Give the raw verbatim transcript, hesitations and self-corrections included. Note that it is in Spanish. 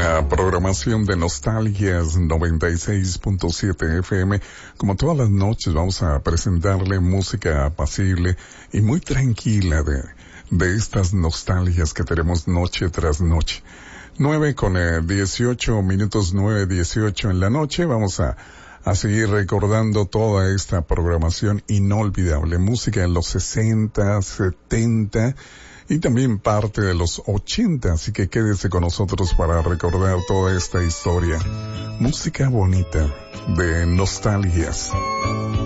La programación de Nostalgias noventa y seis punto siete F M. Como todas las noches vamos a presentarle música apacible y muy tranquila de, de estas nostalgias que tenemos noche tras noche. Nueve con eh, dieciocho minutos, nueve dieciocho en la noche. Vamos a, a seguir recordando toda esta programación inolvidable. Música en los sesenta, setenta y también parte de los ochenta, así que quédese con nosotros para recordar toda esta historia. Música bonita de nostalgias.